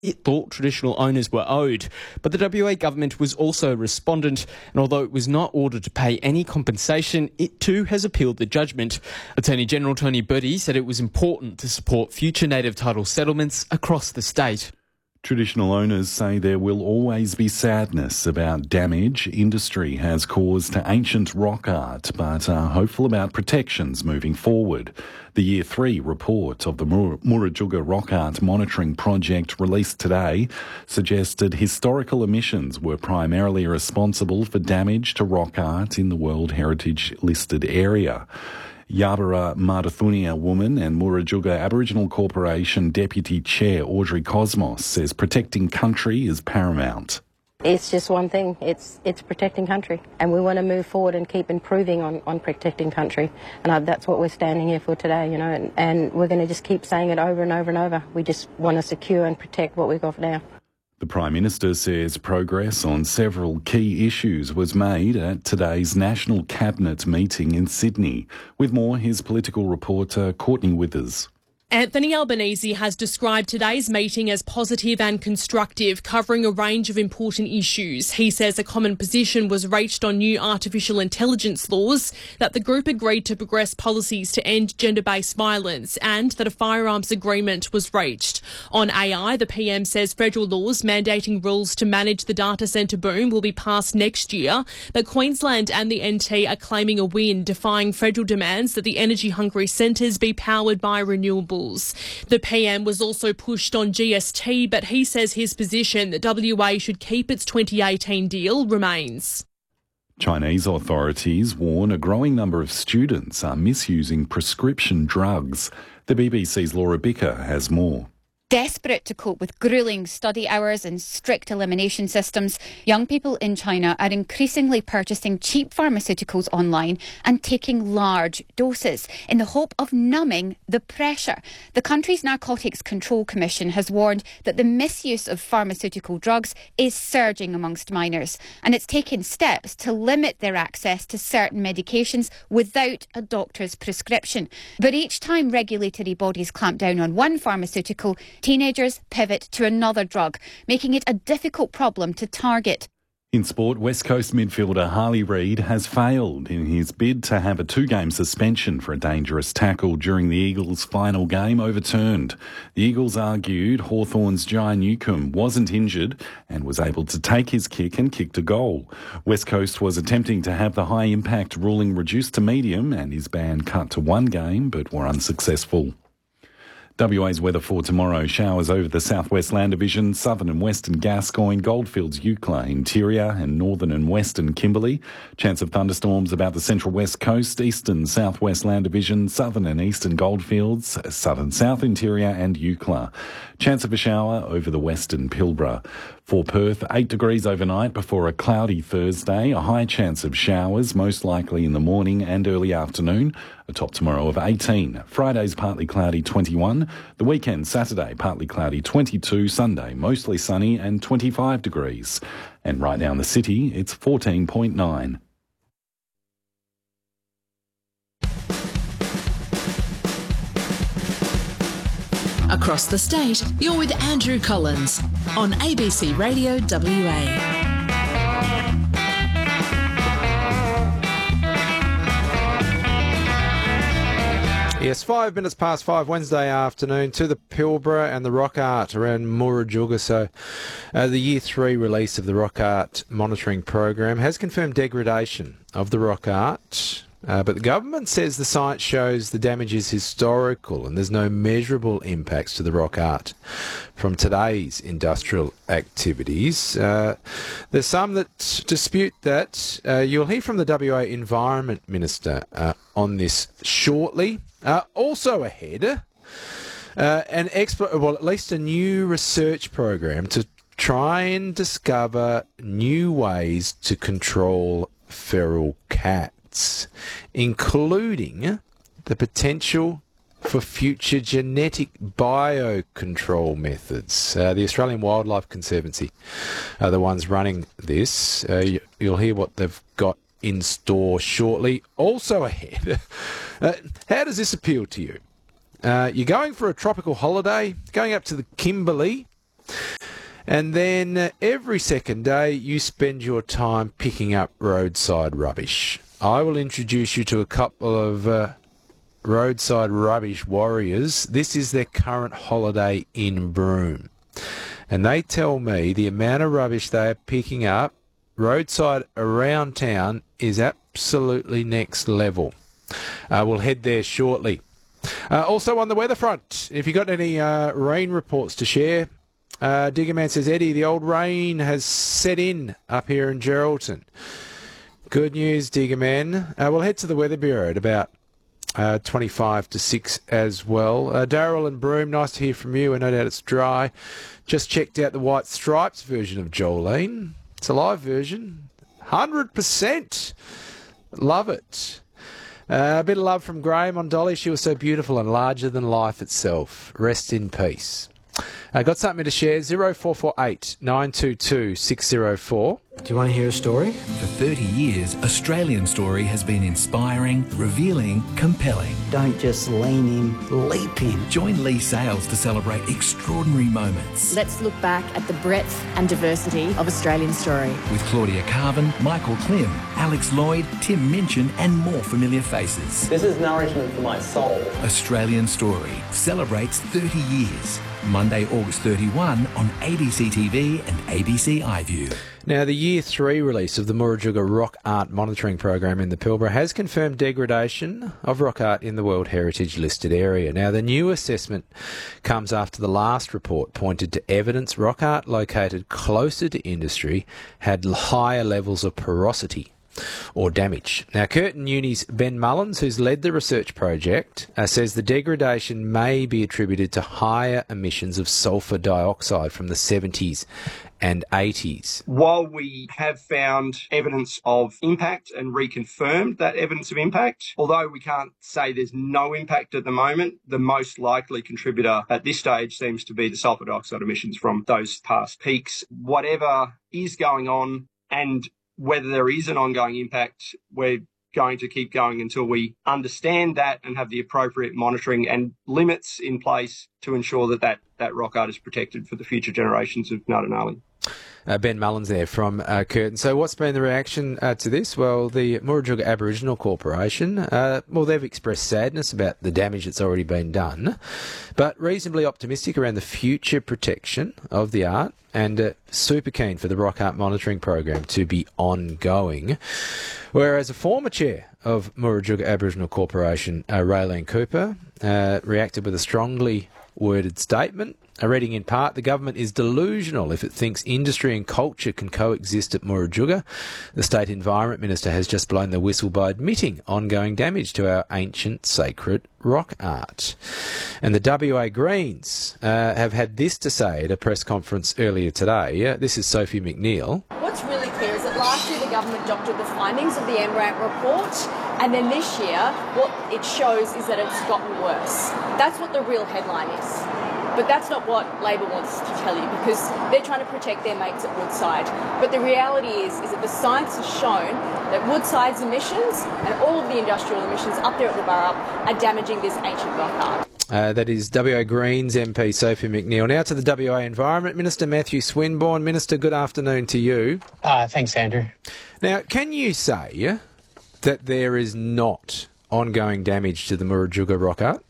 it thought traditional owners were owed. But the WA government was also a respondent, and although it was not ordered to pay any compensation, it too has appealed the judgment. Attorney General Tony Burdi said it was important to support future native title settlements across the state. Traditional owners say there will always be sadness about damage industry has caused to ancient rock art, but are hopeful about protections moving forward. The Year 3 report of the Murujuga Rock Art Monitoring Project released today suggested historical emissions were primarily responsible for damage to rock art in the World Heritage listed area. Yabara Madathunia woman and Murujuga Aboriginal Corporation Deputy Chair Audrey Cosmos says protecting country is paramount. It's just one thing, it's protecting country, and we want to move forward and keep improving on protecting country, and that's what we're standing here for today, and we're going to just keep saying it over and over and over. We just want to secure and protect what we've got now. The Prime Minister says progress on several key issues was made at today's National Cabinet meeting in Sydney. With more, here's political reporter Courtney Withers. Anthony Albanese has described today's meeting as positive and constructive, covering a range of important issues. He says a common position was reached on new artificial intelligence laws, that the group agreed to progress policies to end gender-based violence, and that a firearms agreement was reached. On AI, the PM says federal laws mandating rules to manage the data centre boom will be passed next year, but Queensland and the NT are claiming a win, defying federal demands that the energy-hungry centres be powered by renewables. The PM was also pushed on GST, but he says his position that WA should keep its 2018 deal remains. Chinese authorities warn a growing number of students are misusing prescription drugs. The BBC's Laura Bicker has more. Desperate to cope with gruelling study hours and strict elimination systems, young people in China are increasingly purchasing cheap pharmaceuticals online and taking large doses in the hope of numbing the pressure. The country's Narcotics Control Commission has warned that the misuse of pharmaceutical drugs is surging amongst minors, and it's taken steps to limit their access to certain medications without a doctor's prescription. But each time regulatory bodies clamp down on one pharmaceutical, teenagers pivot to another drug, making it a difficult problem to target. In sport, West Coast midfielder Harley Reid has failed in his bid to have a 2-game suspension for a dangerous tackle during the Eagles' final game overturned. The Eagles argued Hawthorn's Jai Newcombe wasn't injured and was able to take his kick and kicked a goal. West Coast was attempting to have the high-impact ruling reduced to medium and his ban cut to 1 game, but were unsuccessful. WA's weather for tomorrow: showers over the southwest land division, southern and western Gascoyne, Goldfields, Eucla, interior and northern and western Kimberley. Chance of thunderstorms about the central west coast, eastern southwest land division, southern and eastern Goldfields, southern south interior and Eucla. Chance of a shower over the western Pilbara. For Perth, 8 degrees overnight before a cloudy Thursday. A high chance of showers, most likely in the morning and early afternoon. A top tomorrow of 18. Friday's partly cloudy, 21. The weekend, Saturday, partly cloudy, 22. Sunday, mostly sunny and 25 degrees. And right now in the city, it's 14.9. Across the state, you're with Andrew Collins on ABC Radio WA. Yes, 5 minutes past 5 Wednesday afternoon to the Pilbara and the Rock Art around Murujuga. So the Year 3 release of the Rock Art Monitoring Program has confirmed degradation of the rock art. But the government says the science shows the damage is historical and there's no measurable impacts to the rock art from today's industrial activities. There's some that dispute that. You'll hear from the WA Environment Minister on this shortly. Also ahead, at least a new research program to try and discover new ways to control feral cats, including the potential for future genetic biocontrol methods. The Australian Wildlife Conservancy are the ones running this. You'll hear what they've got in store shortly. Also ahead, how does this appeal to you? You're going for a tropical holiday, going up to the Kimberley, And then every second day, you spend your time picking up roadside rubbish. I will introduce you to a couple of roadside rubbish warriors. This is their current holiday in Broome. And they tell me the amount of rubbish they are picking up roadside around town is absolutely next level. We'll head there shortly. Also on the weather front, if you've got any rain reports to share, Diggerman says, Eddie, the old rain has set in up here in Geraldton. Good news, Diggerman. We'll head to the Weather Bureau at about 25 to 6 as well. Daryl and Broome, nice to hear from you. I no doubt it's dry. Just checked out the White Stripes version of Jolene. It's a live version. 100%. Love it. A bit of love from Graham on Dolly. She was so beautiful and larger than life itself. Rest in peace. Got something to share. 0448 922 604. Do you want to hear a story? For 30 years, Australian Story has been inspiring, revealing, compelling. Don't just lean in, leap in. Join Lee Sales to celebrate extraordinary moments. Let's look back at the breadth and diversity of Australian Story. With Claudia Carvin, Michael Klim, Alex Lloyd, Tim Minchin and more familiar faces. This is nourishment for my soul. Australian Story celebrates 30 years. Monday, August 31 on ABC TV and ABC iView. Now, the Year 3 release of the Murujuga Rock Art Monitoring Program in the Pilbara has confirmed degradation of rock art in the World Heritage listed area. Now, the new assessment comes after the last report pointed to evidence rock art located closer to industry had higher levels of porosity or damage. Now, Curtin Uni's Ben Mullins, who's led the research project, says the degradation may be attributed to higher emissions of sulphur dioxide from the 70s and 80s. While we have found evidence of impact and reconfirmed that evidence of impact, although we can't say there's no impact at the moment, the most likely contributor at this stage seems to be the sulphur dioxide emissions from those past peaks. Whatever is going on and whether there is an ongoing impact, we're going to keep going until we understand that and have the appropriate monitoring and limits in place to ensure that rock art is protected for the future generations of Ngunnawali. Ben Mullins there from Curtin. So what's been the reaction to this? Well, the Murujuga Aboriginal Corporation, they've expressed sadness about the damage that's already been done, but reasonably optimistic around the future protection of the art and super keen for the Rock Art Monitoring Program to be ongoing. Whereas a former chair of Murujuga Aboriginal Corporation, Raylene Cooper, reacted with a strongly worded statement. Reading in part, the government is delusional if it thinks industry and culture can coexist at Murujuga. The State Environment Minister has just blown the whistle by admitting ongoing damage to our ancient sacred rock art. And the WA Greens have had this to say at a press conference earlier today. This is Sophie McNeil. What's really clear is that last year the government doctored the findings of the MRAP report, and then this year what it shows is that it's gotten worse. That's what the real headline is. But that's not what Labor wants to tell you, because they're trying to protect their mates at Woodside. But the reality is that the science has shown that Woodside's emissions and all of the industrial emissions up there at the Burrup are damaging this ancient rock art. That is WA Greens MP Sophie McNeil. Now to the WA Environment Minister, Matthew Swinburne. Minister, good afternoon to you. Thanks, Andrew. Now, can you say that there is not ongoing damage to the Murujuga rock art?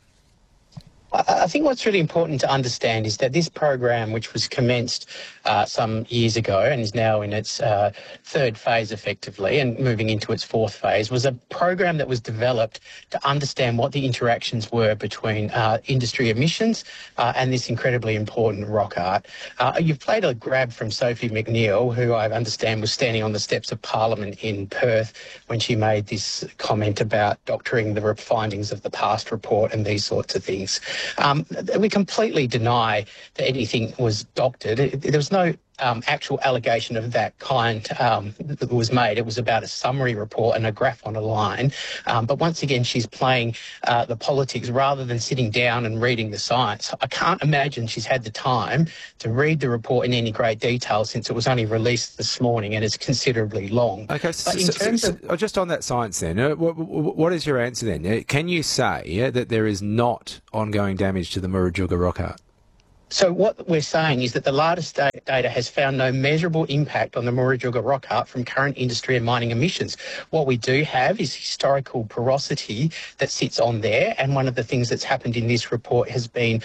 I think what's really important to understand is that this program, which was commenced some years ago and is now in its third phase effectively and moving into its fourth phase, was a program that was developed to understand what the interactions were between industry emissions and this incredibly important rock art. You've played a grab from Sophie McNeil, who I understand was standing on the steps of Parliament in Perth when she made this comment about doctoring the findings of the past report and these sorts of things. We completely deny that anything was doctored. There was no actual allegation of that kind that was made. It was about a summary report and a graph on a line. But once again, she's playing the politics rather than sitting down and reading the science. I can't imagine she's had the time to read the report in any great detail since it was only released this morning and it's considerably long. Okay, so just on that science then, what is your answer then? Can you say that there is not ongoing damage to the Murujuga rock art? So what we're saying is that the latest data has found no measurable impact on the Murujuga rock art from current industry and mining emissions. What we do have is historical porosity that sits on there, and one of the things that's happened in this report has been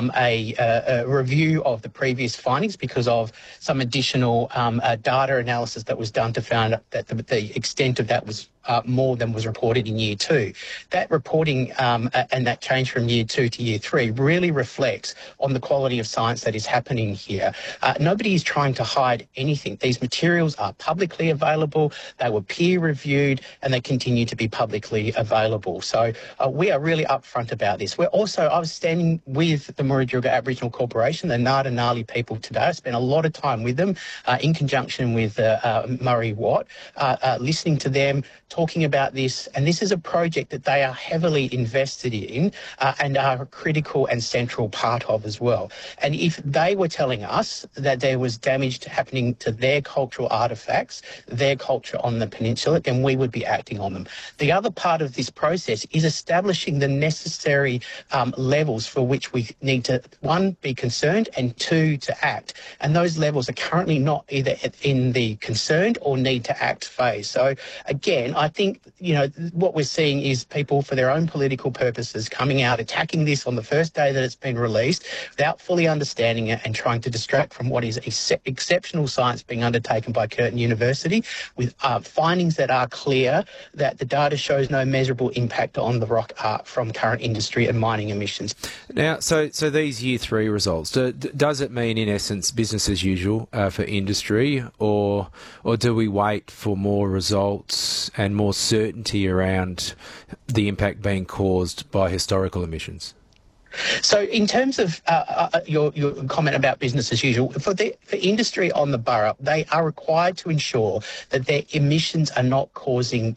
a review of the previous findings because of some additional data analysis that was done to find that the extent of that was more than was reported in year 2. That reporting and that change from year 2 to year 3 really reflects on the quality of science that is happening here. Nobody is trying to hide anything. These materials are publicly available, they were peer reviewed, and they continue to be publicly available. So we are really upfront about this. I was standing with the Murujuga Aboriginal Corporation, the Nada Nali people today. I spent a lot of time with them in conjunction with Murray Watt, listening to them, talking about this, and this is a project that they are heavily invested in and are a critical and central part of as well. And if they were telling us that there was damage happening to their cultural artefacts, their culture on the peninsula, then we would be acting on them. The other part of this process is establishing the necessary levels for which we need to, 1, be concerned, and 2, to act. And those levels are currently not either in the concerned or need to act phase. So again, I think, what we're seeing is people for their own political purposes coming out, attacking this on the first day that it's been released without fully understanding it and trying to distract from what is exceptional science being undertaken by Curtin University with findings that are clear that the data shows no measurable impact on the rock art from current industry and mining emissions. Now, so these year 3 results, does it mean in essence business as usual for industry, or do we wait for more results and more certainty around the impact being caused by historical emissions? So in terms of your comment about business as usual, for industry on the Burrup, they are required to ensure that their emissions are not causing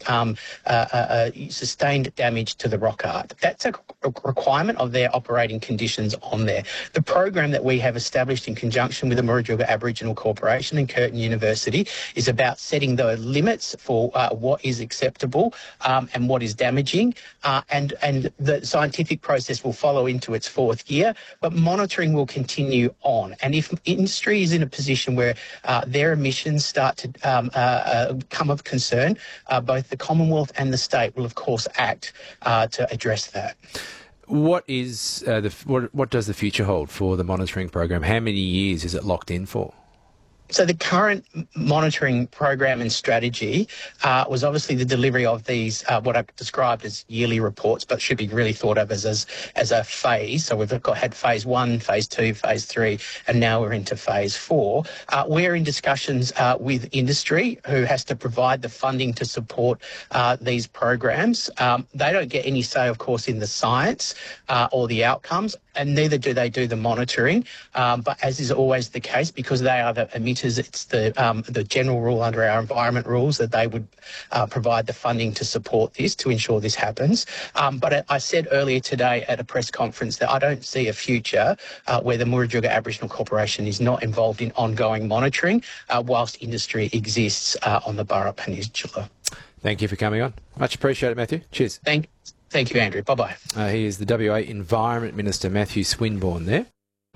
sustained damage to the rock art. That's a requirement of their operating conditions on there. The program that we have established in conjunction with the Murujuga Aboriginal Corporation and Curtin University is about setting the limits for what is acceptable and what is damaging, and the scientific process will follow into its 4th year, but monitoring will continue on. And if industry is in a position where their emissions start to come of concern, both the Commonwealth and the state will, of course, act to address that. What does the future hold for the monitoring program? How many years is it locked in for? So the current monitoring program and strategy was obviously the delivery of these, what I've described as yearly reports, but should be really thought of as a phase. So we've had phase 1, phase 2, phase 3, and now we're into phase 4. We're in discussions with industry, who has to provide the funding to support these programs. They don't get any say, of course, in the science or the outcomes, and neither do they do the monitoring. But as is always the case, because they are the emitters, it's the general rule under our environment rules that they would provide the funding to support this, to ensure this happens. But I said earlier today at a press conference that I don't see a future where the Murujuga Aboriginal Corporation is not involved in ongoing monitoring whilst industry exists on the Burrup Peninsula. Thank you for coming on. Much appreciated, Matthew. Cheers. Thank you, Andrew. Bye-bye. He is the WA Environment Minister, Matthew Swinburne there.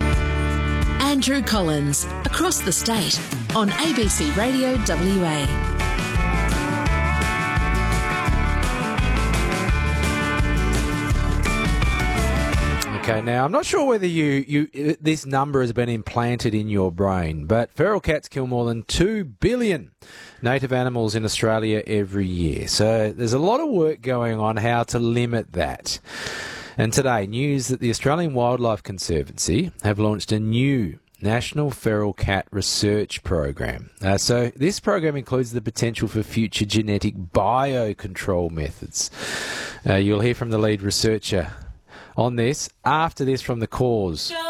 Andrew Collins, across the state on ABC Radio WA. Okay, now I'm not sure whether this number has been implanted in your brain, but feral cats kill more than 2 billion native animals in Australia every year. So there's a lot of work going on how to limit that. And today, news that the Australian Wildlife Conservancy have launched a new National Feral Cat Research Program. So this program includes the potential for future genetic biocontrol methods. You'll hear from the lead researcher on this after this from The Cause.